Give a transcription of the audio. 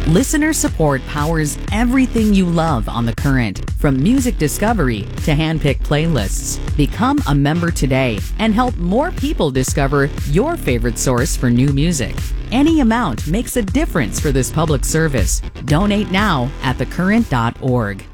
Listener support powers everything you love on The Current, from music discovery to handpicked playlists. Become a member today and help more people discover your favorite source for new music. Any amount makes a difference for this public service. Donate now at thecurrent.org.